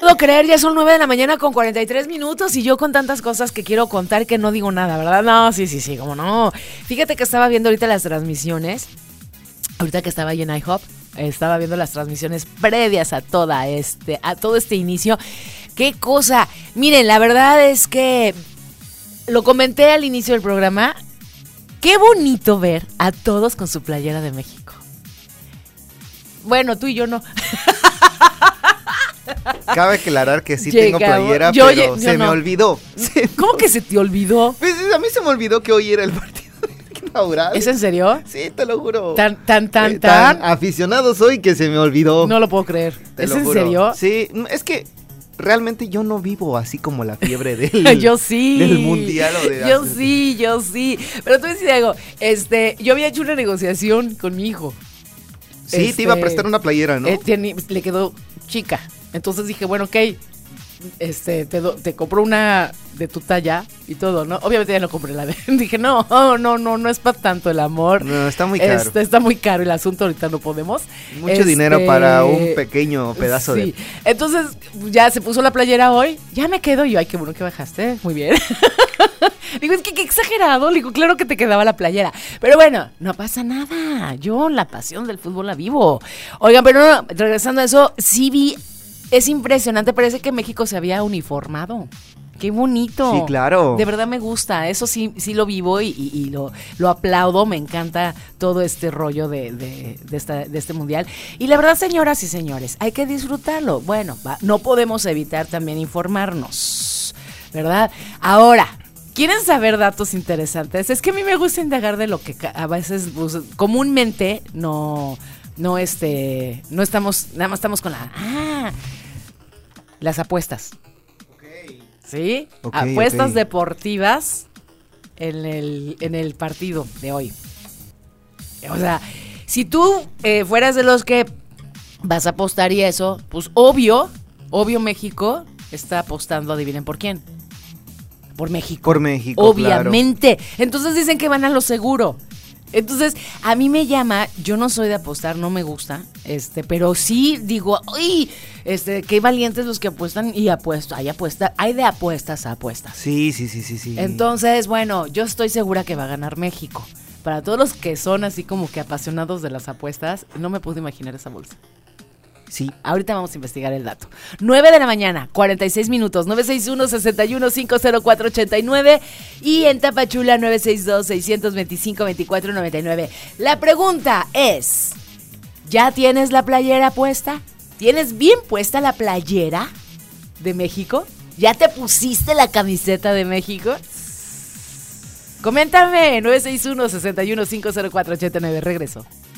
puedo creer, ya son 9 de la mañana con 43 minutos y yo con tantas cosas que quiero contar que no digo nada, ¿verdad? No, sí, cómo no. Fíjate que estaba viendo ahorita las transmisiones, ahorita que estaba ahí en IHOP, estaba viendo las transmisiones previas a todo este inicio. ¡Qué cosa! Miren, la verdad es que lo comenté al inicio del programa, qué bonito ver a todos con su playera de México. Bueno, tú y yo no. Cabe aclarar que sí tengo playera, pero se me olvidó. ¿Cómo que se te olvidó? Pues a mí se me olvidó que hoy era el partido inaugural. ¿Es en serio? Sí, te lo juro. Tan aficionado soy que se me olvidó. No lo puedo creer. ¿Es en serio? Sí, es que realmente yo no vivo así como la fiebre del yo sí. Del mundial o de yo sí. Pero tú decís algo, yo había hecho una negociación con mi hijo. Sí, te iba a prestar una playera, ¿no? Le quedó chica. Entonces dije, bueno, ok, te compro una de tu talla y todo, ¿no? Obviamente ya no compré la de... Dije, no es para tanto el amor. No, está muy caro. Está muy caro el asunto, ahorita no podemos. Mucho dinero para un pequeño pedazo de... Entonces, ya se puso la playera hoy, ya me quedo yo, ay, qué bueno que bajaste, muy bien. Digo, es que qué exagerado, digo, claro que te quedaba la playera. Pero bueno, no pasa nada, yo la pasión del fútbol la vivo. Oigan, pero no, regresando a eso, sí vi... Es impresionante, parece que México se había uniformado. ¡Qué bonito! Sí, claro. De verdad me gusta, eso sí lo vivo y lo aplaudo, me encanta todo este rollo de este mundial. Y la verdad, señoras y señores, hay que disfrutarlo. Bueno, no podemos evitar también informarnos, ¿verdad? Ahora, ¿quieren saber datos interesantes? Es que a mí me gusta indagar de lo que a veces pues, comúnmente no estamos, nada más estamos con las apuestas. Okay. ¿Sí? Apuestas deportivas en el partido de hoy. O sea, si tú fueras de los que vas a apostar y eso, pues obvio México está apostando, adivinen por quién. Por México. Por México, obviamente. Claro. Entonces dicen que van a lo seguro. Entonces, a mí me llama, yo no soy de apostar, no me gusta, pero sí digo, uy, qué valientes los que apuestan y hay de apuestas a apuestas. Sí. Entonces, bueno, yo estoy segura que va a ganar México. Para todos los que son así como que apasionados de las apuestas, no me pude imaginar esa bolsa. Sí. Ahorita vamos a investigar el dato. 9 de la mañana, 46 minutos, 961-61-504-89 y en Tapachula 962-625-2499. La pregunta es, ¿ya tienes la playera puesta? ¿Tienes bien puesta la playera de México? ¿Ya te pusiste la camiseta de México? Coméntame, 961-61-504-89, regreso.